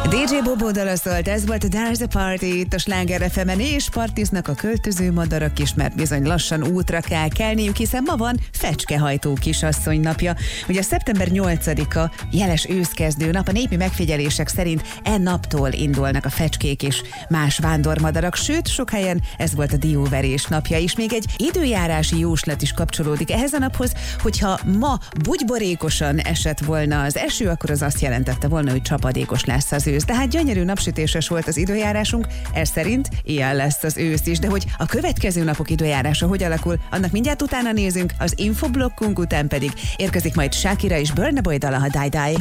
DJ Bobo dala szólt, ez volt a There's a Party itt a Sláger FM-en, és partiznak a költöző madarak is, mert bizony lassan útra kell kelniük, hiszen ma van fecskehajtó kisasszony napja. Ugye szeptember 8-a jeles őszkezdő nap, a népi megfigyelések szerint naptól indulnak a fecskék és más vándormadarak, sőt sok helyen ez volt a dióverés napja is. Még egy időjárási jóslat is kapcsolódik ehhez a naphoz, hogyha ma bugyborékosan esett volna az eső, akkor az azt jelentette volna, hogy csapadékos lesz az ősz. Tehát gyönyörű napsütéses volt az időjárásunk, ez szerint ilyen lesz az ősz is, de hogy a következő napok időjárása hogy alakul, annak mindjárt utána nézünk, az infoblokkunk után pedig érkezik majd Shakira és Burna Boy dala, ha Die Die.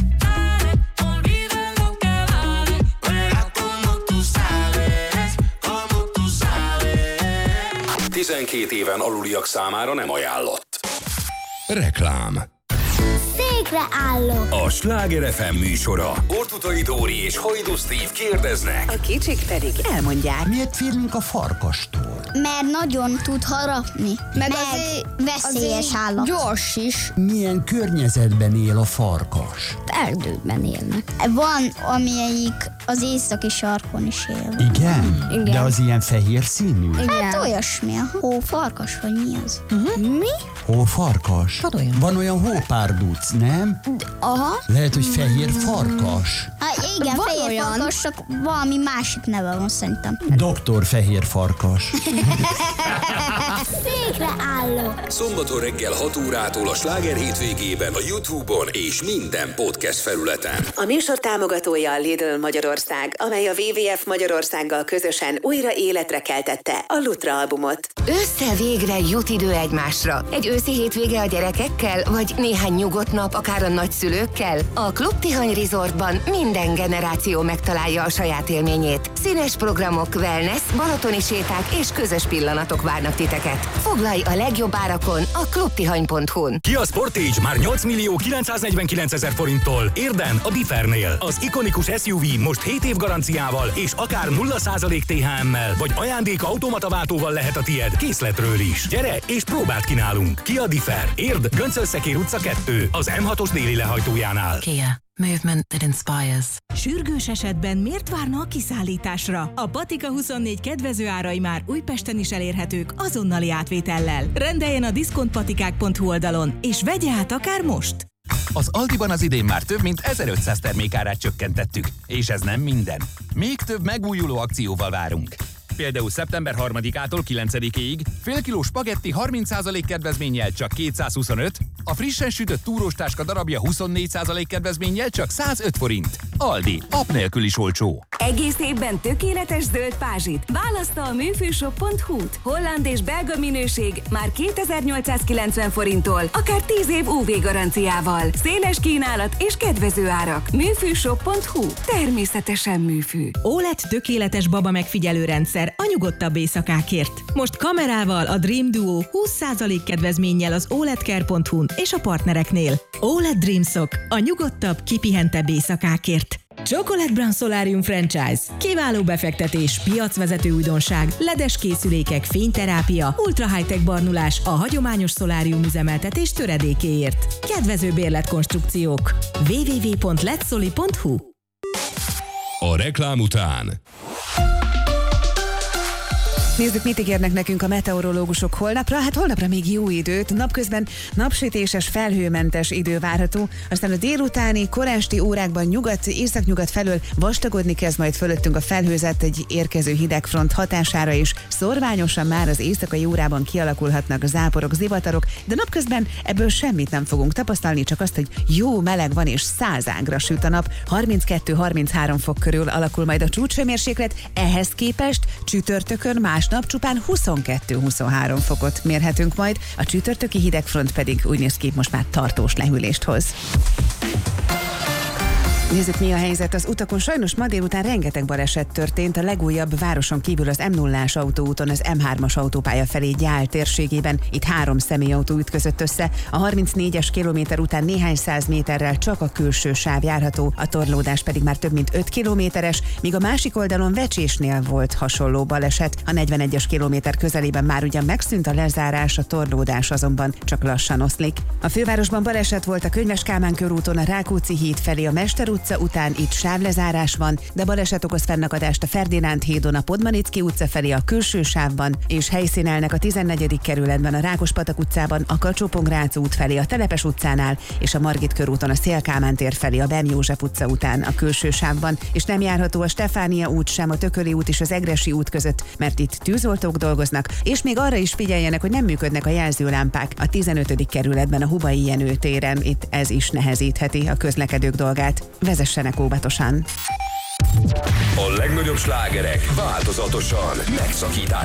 12 éven aluliak számára nem ajánlott. Reklám. Székre állok. A Sláger FM műsora. Orthuthai Dóri és Hajdú Steve kérdeznek. A kicsik pedig elmondják. Miért félünk a farkastól? Mert nagyon tud harapni. Meg veszélyes állat. Gyors is. Milyen környezetben él a farkas? Erdőben élnek. Van, amelyik az északi sarkon is él. Igen? Igen. De az ilyen fehér színű? Igen. Hát olyasmi, a hófarkas, vagy mi az? Mi? Hófarkas? Van olyan hópárduc, nem? Aha. Lehet, hogy fehér farkas. Hát igen, van fehér olyan farkas, csak valami másik neve van szerintem. Doktor fehér farkas. Székre állok. Szombaton reggel 6 órától a Sláger hétvégében a YouTube-on és minden podcast felületen. A műsor támogatója a Lidl Magyarország, amely a WWF Magyarországgal közösen újra életre keltette a Lutra albumot. Ősszel végre jut idő egymásra. Egy őszi hétvége a gyerekekkel, vagy néhány nyugodt nap akár a nagyszülőkkel? A Klub Tihany Resortban minden generáció megtalálja a saját élményét. Színes programok, wellness, balatoni séták és közös pillanatok várnak titeket. Foglalj a legjobb árakon a klubtihany.hu-n. Kia Sportage már 8.949.000 forinttól. Érden a Differnél. Az ikonikus SUV most 7 év garanciával és akár 0% THM-mel, vagy ajándék automataváltóval lehet a tied készletről is. Gyere és próbáld ki nálunk. Kia Differ. Érd, Göncölszekér utca 2, az M6-os déli lehajtójánál. Kia. Movement that inspires. Sürgős esetben miért várna a kiszállításra? A Patika 24 kedvező árai már Újpesten is elérhetők azonnali átvétellel. Rendeljen a diszkontpatikák.hu oldalon, és vegye át akár most! Az Aldiban az idén már több mint 1500 termékárát csökkentettük, és ez nem minden. Még több megújuló akcióval várunk. Például szeptember 3-ától 9-ig fél kiló spagetti 30% kedvezménnyel csak 225, a frissen sütött túróstáska darabja 24% kedvezménnyel csak 105 forint. Aldi, app nélkül is olcsó. Egész évben tökéletes zöld pázsit. Választa a műfőshop.hu-t. Holland és belga minőség már 2890 forinttól, akár 10 év UV garanciával. Széles kínálat és kedvező árak. Műfőshop.hu. Természetesen műfű. OLED tökéletes baba megfigyelő rendszer a nyugodtabb éjszakákért. Most kamerával a Dream Duo 20% kedvezménnyel az OLEDcare.hu-n és a partnereknél. OLED Dreamsok a nyugodtabb, kipihentebb éjszakákért. Chocolate Brown Solarium Franchise. Kiváló befektetés, piacvezető újdonság, ledes készülékek, fényterápia, ultra high-tech barnulás a hagyományos szolárium üzemeltetés töredékéért. Kedvező bérletkonstrukciók. www.letsoli.hu. A reklám után Nézzük, mit ígérnek nekünk a meteorológusok holnapra. Hát holnapra még jó időt, napközben napsütéses, felhőmentes idő várható, aztán a délutáni, korásti órákban északnyugat felől vastagodni kezd majd fölöttünk a felhőzet egy érkező hidegfront hatására is. Szorványosan már az éjszakai órában kialakulhatnak záporok, zivatarok, de napközben ebből semmit nem fogunk tapasztalni, csak azt, hogy jó meleg van és 100 ágra süt a nap. 32-33 fok körül alakul majd a csúcshőmérséklet, ehhez képest csütörtökön másnap csupán 22-23 fokot mérhetünk majd, a csütörtöki hidegfront pedig úgy néz ki, most már tartós lehűlést hoz. Nézzük, mi a helyzet az utakon. Sajnos ma délután rengeteg baleset történt, a legújabb városon kívül az M0-ás autóúton az M3-as autópálya felé Gyál térségében. Itt 3 személyautó ütközött össze. A 34-es kilométer után néhány száz méterrel csak a külső sáv járható, a torlódás pedig már több mint 5 kilométeres, míg a másik oldalon Vecsésnél volt hasonló baleset. A 41-es kilométer közelében már ugyan megszűnt a lezárás, a torlódás azonban csak lassan oszlik. A fővárosban baleset volt a Könyves Kálmán körúton, a Rákóczi híd felé, a Mester utca után itt sávlezárás van, de baleset okoz fennakadást a Ferdinánd hídon a Podmanicki utca felé a külső sávban, és helyszínelnek a 14. kerületben a Rákospatak utcában, a Kacsó-Pongrác út felé a Telepes utcánál, és a Margit körúton a Széll Kálmán tér felé a Bem József utca után a külső sávban, és nem járható a Stefánia út sem a Tököli út és az Egressy út között, mert itt tűzoltók dolgoznak, és még arra is figyeljenek, hogy nem működnek a jelzőlámpák a 15. kerületben a Hubai Jenő téren, itt ez is nehezítheti a közlekedők dolgát. Vezessenek óvatosan! A legnagyobb slágerek változatosan megszakítás